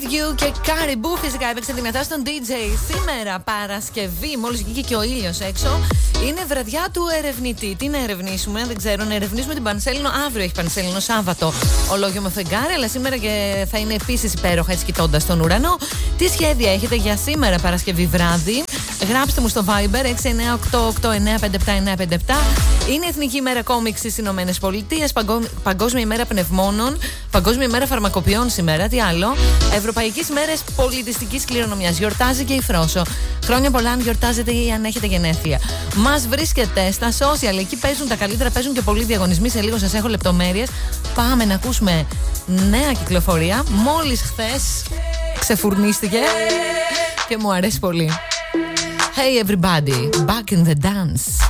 You και Caribou φυσικά έπαιξε δυνατά στον DJ. Σήμερα Παρασκευή, μόλις βγήκε και ο ήλιος έξω, είναι βραδιά του ερευνητή. Τι να ερευνήσουμε, δεν ξέρω. Να ερευνήσουμε την Πανσέλινο. Αύριο έχει Πανσέλινο, Σάββατο, ολόγιο με φεγγάρι, αλλά σήμερα και θα είναι επίσης υπέροχα, έτσι κοιτώντας τον ουρανό. Τι σχέδια έχετε για σήμερα Παρασκευή βράδυ? Γράψτε μου στο Viber 6988957957. Είναι Εθνική ημέρα κόμιξ στις Ηνωμένες Πολιτείες, Παγκόσμια ημέρα πνευμόνων, Παγκόσμια ημέρα φαρμακοποιών σήμερα. Τι άλλο? Ευρωπαϊκές ημέρες πολιτιστικής κληρονομιάς. Γιορτάζει και η Φρόσο. Χρόνια πολλά αν γιορτάζετε ή αν έχετε γενέθλια. Μας βρίσκεται στα social, εκεί παίζουν τα καλύτερα, παίζουν και πολλοί διαγωνισμοί. Σε λίγο σας έχω λεπτομέρειες. Πάμε να ακούσουμε νέα κυκλοφορία. Μόλις χθες ξεφουρνίστηκε και μου αρέσει πολύ. Hey everybody, back in the dance.